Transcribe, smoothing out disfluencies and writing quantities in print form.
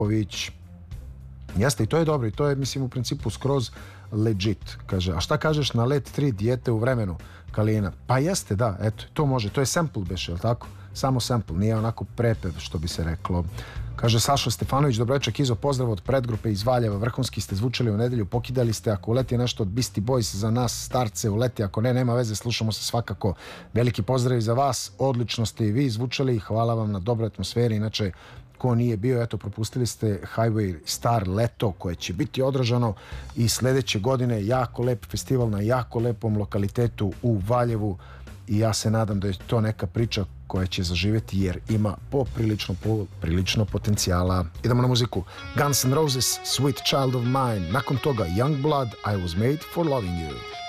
Popović. Jeste, i to je dobro, i to je, mislim, u principu skroz legit. Kaže, a šta kažeš na Let 3 dijete u vremenu, Kalina? Pa jeste, da, eto, to može, to je sample beš, je li tako? Samo sample, nije onako prepev, što bi se reklo. Kaže Saša Stefanović, dobro večer, Kizo, pozdrav od predgrupe iz Valjeva, vrhunski ste zvučali u nedelju, pokidali ste, ako uleti nešto od Beastie Boys za nas starce, uleti, ako ne, nema veze, slušamo se svakako. Veliki pozdrav i za vas, odlično ste i vi zvučali, hvala vam na dobroj atmosferi, inače ko nije bio, eto, propustili ste Highway Star Leto, koje će biti održano i sledeće godine, jako lep festival na jako lepom lokalitetu u Valjevu i ja se nadam da je to neka priča koja će zaživjeti jer ima poprilično potencijala. Idemo na muziku. Guns N' Roses, Sweet Child of Mine. Nakon toga Youngblood, I Was Made for Loving You.